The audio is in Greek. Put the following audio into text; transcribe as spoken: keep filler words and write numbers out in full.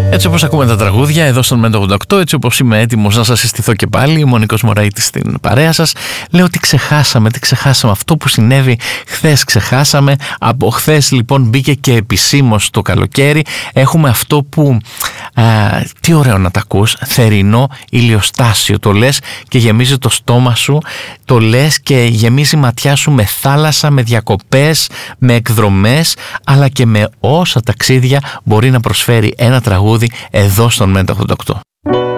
Έτσι όπως ακούμε τα τραγούδια εδώ στον Μέντο ογδόντα οκτώ, έτσι όπως είμαι έτοιμος να σας συστηθώ και πάλι, είμαι ο Νίκος Μωραΐτης στην παρέα σας. Λέω τι ξεχάσαμε, τι ξεχάσαμε, αυτό που συνέβη χθες ξεχάσαμε. Από χθες λοιπόν μπήκε και επισήμως το καλοκαίρι. Έχουμε αυτό που, α, τι ωραίο να τα ακούς, θερινό ηλιοστάσιο. Το λες και γεμίζει το στόμα σου, το λες και γεμίζει η ματιά σου με θάλασσα, με διακοπές, με εκδρομές, αλλά και με όσα ταξίδια μπορεί να προσφέρει ένα τραγούδι εδώ στον Μέντο ογδόντα οκτώ.